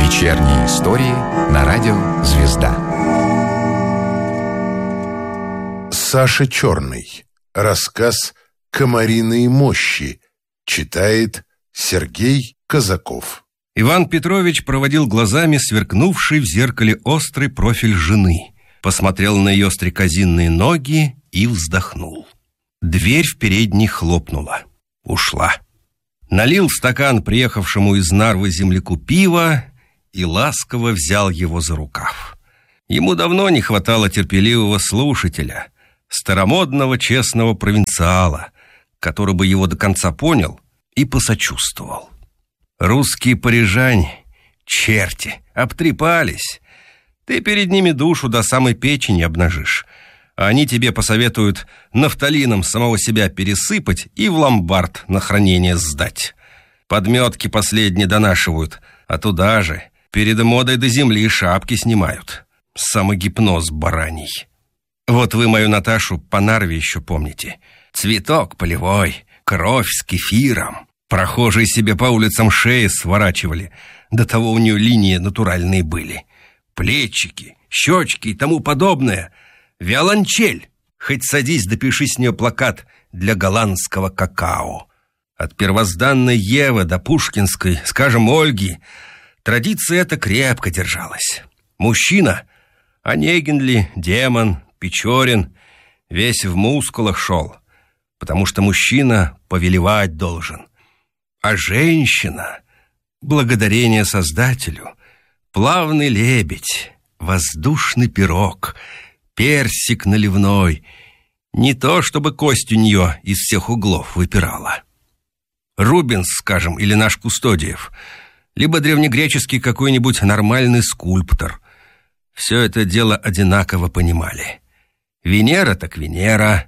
Вечерние истории на радио «Звезда». Саша Черный. Рассказ «Комариные мощи». Читает Сергей Казаков. Иван Петрович проводил глазами сверкнувший в зеркале острый профиль жены, посмотрел на ее стрекозинные ноги и вздохнул. Дверь в передней хлопнула. Ушла. Налил в стакан приехавшему из Нарвы земляку пива и ласково взял его за рукав. Ему давно не хватало терпеливого слушателя, старомодного честного провинциала, который бы его до конца понял и посочувствовал. Русские парижане, черти, обтрепались. Ты перед ними душу до самой печени обнажишь, а они тебе посоветуют нафталином самого себя пересыпать и в ломбард на хранение сдать. Подметки последние донашивают, а туда же перед модой до земли шапки снимают. Самогипноз бараний. Вот вы мою Наташу по Нарве еще помните. Цветок полевой, кровь с кефиром. Прохожие себе по улицам шеи сворачивали. До того у нее линии натуральные были. Плечики, щечки и тому подобное. Виолончель. Хоть садись, допиши с нее плакат для голландского какао. От первозданной Евы до пушкинской, скажем, Ольги, традиция эта крепко держалась. Мужчина, Онегин ли, Демон, Печорин, весь в мускулах шел, потому что мужчина повелевать должен. А женщина, благодарение Создателю, плавный лебедь, воздушный пирог, персик наливной, не то чтобы кость у нее из всех углов выпирала. Рубенс, скажем, или наш Кустодиев, либо древнегреческий какой-нибудь нормальный скульптор. Все это дело одинаково понимали. Венера так Венера,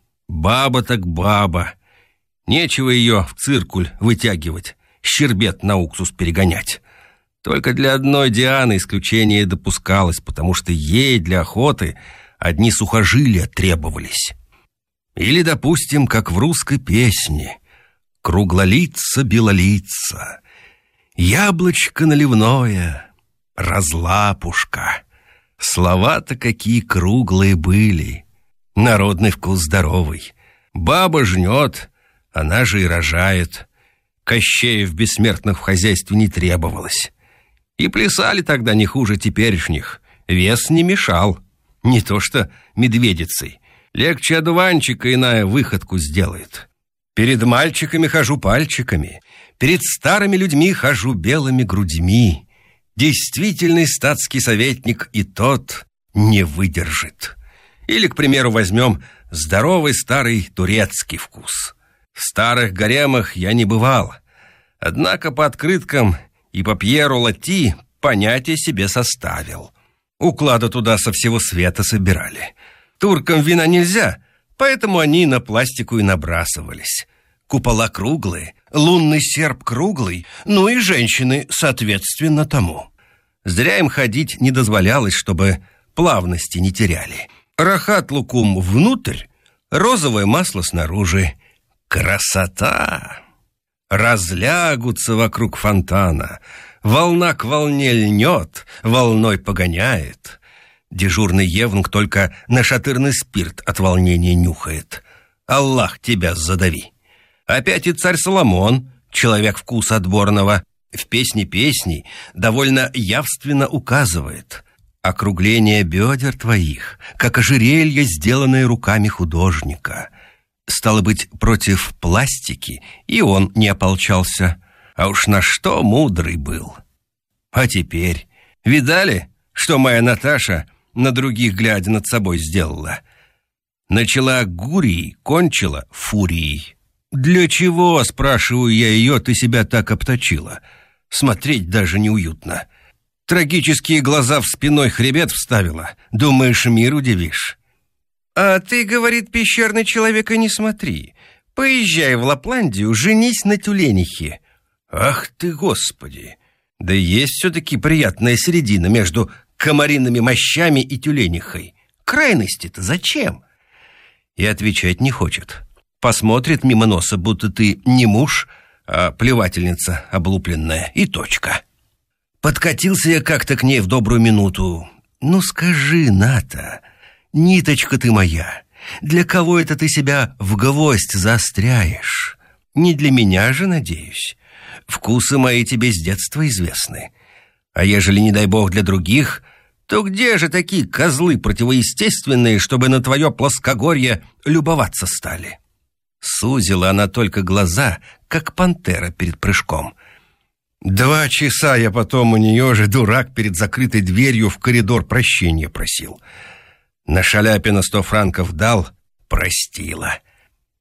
баба так баба. Нечего ее в циркуль вытягивать, щербет на уксус перегонять. Только для одной Дианы исключение допускалось, потому что ей для охоты одни сухожилия требовались. Или, допустим, как в русской песне: «Круглолица, белолица, яблочко наливное, разлапушка». Слова-то какие круглые были. Народный вкус здоровый. Баба жнет, она же и рожает. Кощеев бессмертных в хозяйстве не требовалось. И плясали тогда не хуже теперешних. Вес не мешал. Не то что медведицей. Легче одуванчика иная выходку сделает. Перед мальчиками хожу пальчиками, перед старыми людьми хожу белыми грудьми. Действительный статский советник и тот не выдержит. Или, к примеру, возьмем здоровый старый турецкий вкус. В старых гаремах я не бывал, однако по открыткам и по Пьеру Лати понятие себе составил. Уклада туда со всего света собирали. Туркам вина нельзя, поэтому они на пластику и набрасывались. Купола круглые, лунный серп круглый, ну и женщины соответственно тому. Зря им ходить не дозволялось, чтобы плавности не теряли. Рахат лукум внутрь, розовое масло снаружи. Красота! Разлягутся вокруг фонтана, волна к волне льнет, волной погоняет. Дежурный евнух только нашатырный спирт от волнения нюхает. Аллах тебя задави. Опять и царь Соломон, человек вкуса отборного, в песне песней довольно явственно указывает: округление бедер твоих, как ожерелье, сделанное руками художника. Стало быть, против пластики и он не ополчался, а уж на что мудрый был. А теперь видали, что моя Наташа на других глядя над собой сделала? Начала гурией, кончила фурией. «Для чего, спрашиваю я ее, ты себя так обточила? Смотреть даже неуютно. Трагические глаза в спиной хребет вставила. Думаешь, мир удивишь?» «А ты, — говорит пещерный человек, — и не смотри. Поезжай в Лапландию, женись на тюленихе». «Ах ты, Господи! Да есть все-таки приятная середина между комариными мощами и тюленихой. Крайности-то зачем?» И отвечать не хочет. Посмотрит мимо носа, будто ты не муж, а плевательница облупленная, и точка. Подкатился я как-то к ней в добрую минуту. Ну скажи, Ната, ниточка ты моя, для кого это ты себя в гвоздь заостряешь? Не для меня же, надеюсь. Вкусы мои тебе с детства известны. А ежели, не дай бог, для других, то где же такие козлы противоестественные, чтобы на твое плоскогорье любоваться стали? Сузила она только глаза, как пантера перед прыжком. 2 часа я потом у нее же, дурак, перед закрытой дверью в коридор прощения просил. На Шаляпина 100 франков дал, простила.